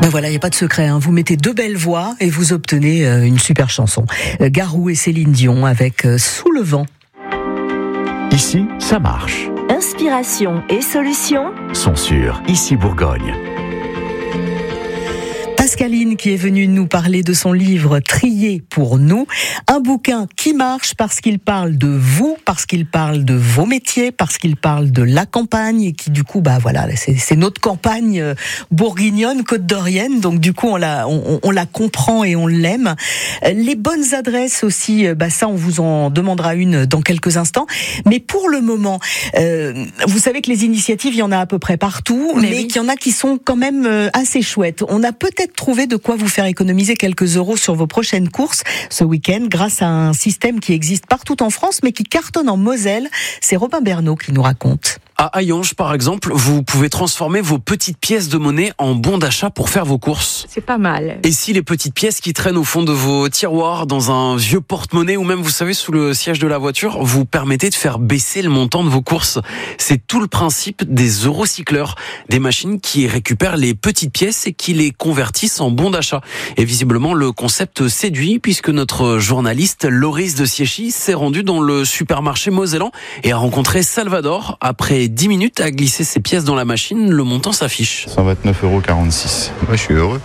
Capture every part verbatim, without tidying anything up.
Ben voilà, il n'y a pas de secret, hein. Vous mettez deux belles voix et vous obtenez euh, une super chanson. Euh, Garou et Céline Dion avec euh, Sous le vent. Ici, ça marche. Inspiration et solutions Sont sur Ici Bourgogne. Pascaline qui est venue nous parler de son livre Trier pour nous, un bouquin qui marche parce qu'il parle de vous, parce qu'il parle de vos métiers, parce qu'il parle de la campagne et qui du coup bah voilà c'est, c'est notre campagne bourguignonne, côte-d'Orienne, donc du coup on la on, on la comprend et on l'aime. Les bonnes adresses aussi, bah ça on vous en demandera une dans quelques instants, mais pour le moment euh, vous savez que les initiatives il y en a à peu près partout, mais, mais oui. qu'il y en a qui sont quand même assez chouettes. On a peut-être trouver de quoi vous faire économiser quelques euros sur vos prochaines courses ce week-end grâce à un système qui existe partout en France mais qui cartonne en Moselle. C'est Robin Bernot qui nous raconte. À Hayange, par exemple, vous pouvez transformer vos petites pièces de monnaie en bons d'achat pour faire vos courses. C'est pas mal. Et si les petites pièces qui traînent au fond de vos tiroirs, dans un vieux porte-monnaie ou même, vous savez, sous le siège de la voiture, vous permettez de faire baisser le montant de vos courses. C'est tout le principe des eurocycleurs, des machines qui récupèrent les petites pièces et qui les convertissent en bons d'achat. Et visiblement, le concept séduit puisque notre journaliste Loris de Siechy s'est rendu dans le supermarché mosellan et a rencontré Salvador. Après dix minutes à glisser ses pièces dans la machine, le montant s'affiche. cent vingt-neuf euros quarante-six. Ouais, je suis heureux.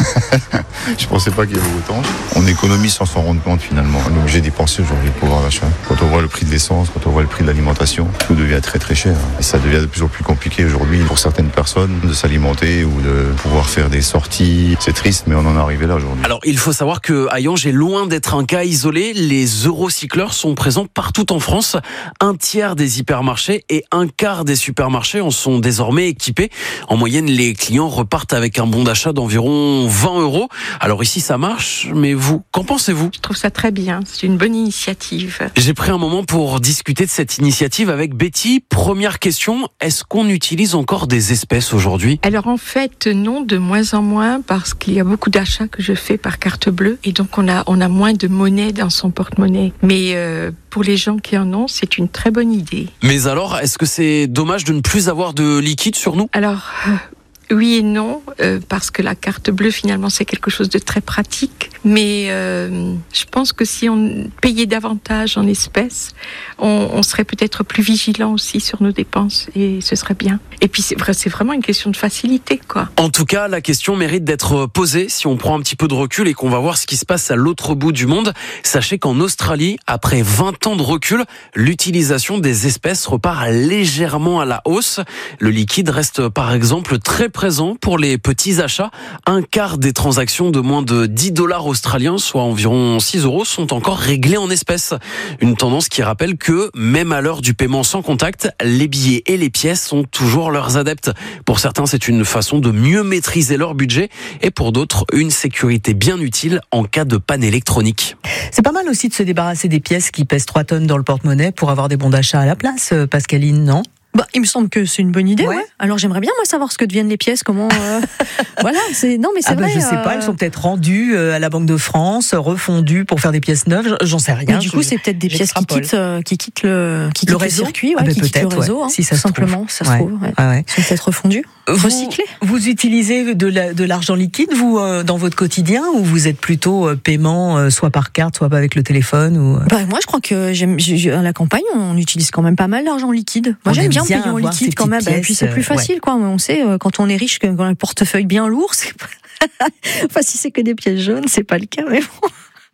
Je pensais pas qu'il y avait autant. On économise sans s'en rendre compte finalement. On est obligé d'y penser aujourd'hui pour pouvoir d'achat. Quand on voit le prix de l'essence, quand on voit le prix de l'alimentation, tout devient très très cher. Et ça devient de plus en plus compliqué aujourd'hui pour certaines personnes de s'alimenter ou de pouvoir faire des sorties. C'est triste, mais on en est arrivé là aujourd'hui. Alors il faut savoir que Hayange est loin d'être un cas isolé. Les eurocycleurs sont présents partout en France. Un tiers des hypermarchés et un quart des supermarchés en sont désormais équipés. En moyenne, les clients repartent avec un bon d'achat d'environ vingt euros. Alors ici, ça marche, mais vous, qu'en pensez-vous ? Je trouve ça très bien, c'est une bonne initiative. J'ai pris un moment pour discuter de cette initiative avec Betty. Première question, est-ce qu'on utilise encore des espèces aujourd'hui ? Alors en fait, non, de moins en moins, parce qu'il y a beaucoup d'achats que je fais par carte bleue, et donc on a, on a moins de monnaie dans son porte-monnaie. Mais euh, pour les gens qui en ont, c'est une très bonne idée. Mais alors, est-ce que c'est dommage de ne plus avoir de liquide sur nous ? Alors, euh, oui et non, euh, parce que la carte bleue, finalement, c'est quelque chose de très pratique. Mais euh, je pense que si on payait davantage en espèces, on, on serait peut-être plus vigilant aussi sur nos dépenses, et ce serait bien. Et puis, c'est, vrai, c'est vraiment une question de facilité, quoi. En tout cas, la question mérite d'être posée. Si on prend un petit peu de recul et qu'on va voir ce qui se passe à l'autre bout du monde, sachez qu'en Australie, après vingt ans de recul, l'utilisation des espèces repart légèrement à la hausse. Le liquide reste, par exemple, très présent pour les petits achats. Un quart des transactions de moins de dix dollars australiens, soit environ six euros, sont encore réglées en espèces. Une tendance qui rappelle que, même à l'heure du paiement sans contact, les billets et les pièces sont toujours leurs adeptes. Pour certains, c'est une façon de mieux maîtriser leur budget et pour d'autres, une sécurité bien utile en cas de panne électronique. C'est pas mal aussi de se débarrasser des pièces qui pèsent trois tonnes dans le porte-monnaie pour avoir des bons d'achat à la place, Pascaline, non ? Bah, il me semble que c'est une bonne idée, ouais. ouais. Alors j'aimerais bien moi savoir ce que deviennent les pièces, comment. Euh... voilà, c'est non mais c'est ah vrai. Bah, je sais euh... pas, elles sont peut-être rendues à la Banque de France, refondues pour faire des pièces neuves. J'en sais rien. Mais du coup, c'est peut-être des pièces qui quittent, euh, qui quittent le, qui quittent le, réseau. le circuit, ouais, ah bah qui quittent le réseau, ouais, hein, si ça tout se simplement, trouve. ça se ouais. trouve. Ouais. Ah ouais. Ils sont peut-être refondus, vous, recyclés. Vous utilisez de, la, de l'argent liquide vous euh, dans votre quotidien ou vous êtes plutôt euh, paiement euh, soit par carte, soit avec le téléphone ou. Bah moi, je crois que j'aime à la campagne, on utilise quand même pas mal d'argent liquide. Moi, on j'aime bien payer en liquide quand même. Et puis c'est plus facile, ouais. quoi. On sait, quand on est riche, quand on a un portefeuille bien lourd, c'est pas... enfin, si c'est que des pièces jaunes, c'est pas le cas, mais bon.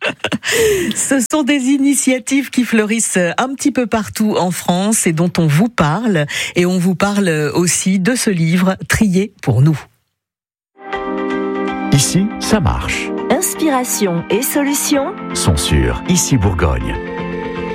Ce sont des initiatives qui fleurissent un petit peu partout en France et dont on vous parle. Et on vous parle aussi de ce livre, Trier pour nous. Ici, ça marche. Inspiration et solutions sont sur Ici Bourgogne.